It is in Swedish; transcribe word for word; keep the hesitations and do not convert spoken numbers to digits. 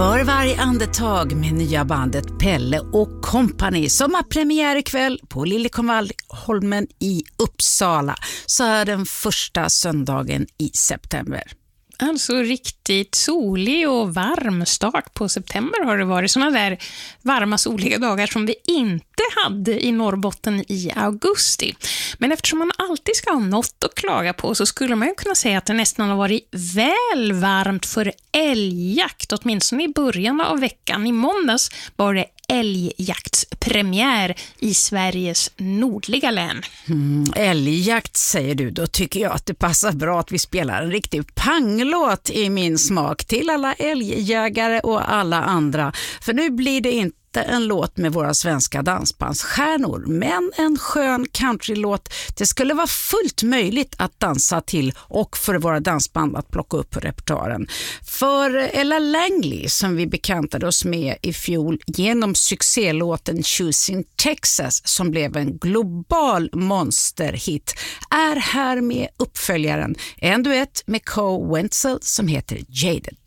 För varje andetag med nya bandet Pelle och Company som har premiär ikväll på Liljekonvalholmen i Uppsala, så är den första söndagen i september. Alltså riktigt solig och varm start på september har det varit. Såna där varma soliga dagar som vi inte hade i Norrbotten i augusti. Men eftersom man alltid ska ha något att klaga på så skulle man ju kunna säga att det nästan har varit väl varmt för älgjakt. Åtminstone i början av veckan. I måndags var det älgjaktspremiär i Sveriges nordliga län. Mm, älgjakt säger du, då tycker jag att det passar bra att vi spelar en riktig panglåt i min smak till alla älgjägare och alla andra. För nu blir det inte en låt med våra svenska dansbandsstjärnor, men en skön countrylåt. Det skulle vara fullt möjligt att dansa till och för våra dansband att plocka upp på repertoaren. För Ella Langley, som vi bekantade oss med i fjol genom succélåten Choosing Texas, som blev en global monsterhit, är här med uppföljaren, en duett med Co Wenzel som heter Jaded.